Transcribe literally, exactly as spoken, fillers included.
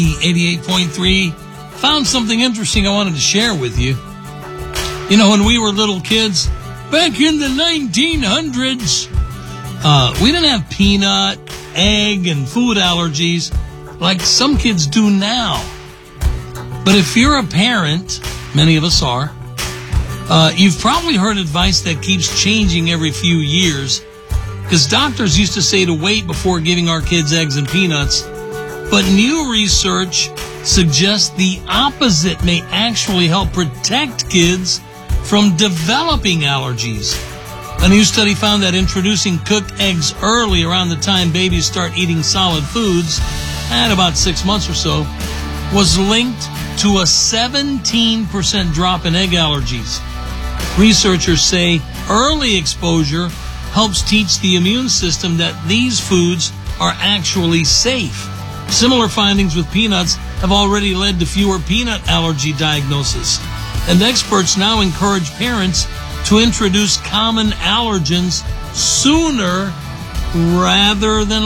eighty-eight point three. Found something interesting I wanted to share with you. You know, when we were little kids, back in the nineteen hundreds, uh, we didn't have peanut, egg, and food allergies like some kids do now. But if you're a parent, many of us are, uh, you've probably heard advice that keeps changing every few years, because doctors used to say to wait before giving our kids eggs and peanuts. But new research suggests the opposite may actually help protect kids from developing allergies. A new study found that introducing cooked eggs early, around the time babies start eating solid foods, at about six months or so, was linked to a seventeen percent drop in egg allergies. Researchers say early exposure helps teach the immune system that these foods are actually safe. Similar findings with peanuts have already led to fewer peanut allergy diagnoses. And experts now encourage parents to introduce common allergens sooner rather than